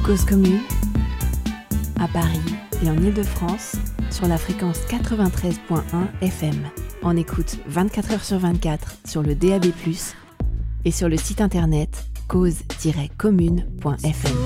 Cause commune, à Paris et en Île-de-France, sur la fréquence 93.1 FM. On écoute 24 heures sur 24 sur le DAB+, et sur le site internet cause-commune.fm.